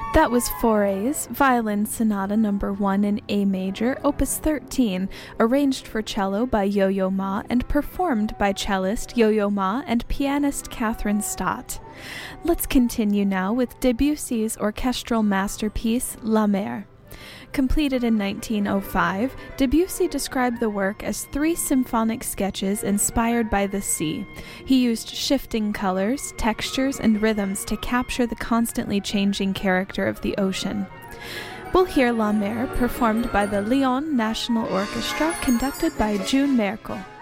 That was Fauré's Violin Sonata No. 1 in A major, Opus 13, arranged for cello by Yo-Yo Ma and performed by cellist Yo-Yo Ma and pianist Catherine Stott. Let's continue now with Debussy's orchestral masterpiece, La Mer. Completed in 1905, Debussy described the work as 3 symphonic sketches inspired by the sea. He used shifting colors, textures, and rhythms to capture the constantly changing character of the ocean. We'll hear La Mer performed by the Lyon National Orchestra, conducted by June Merkel.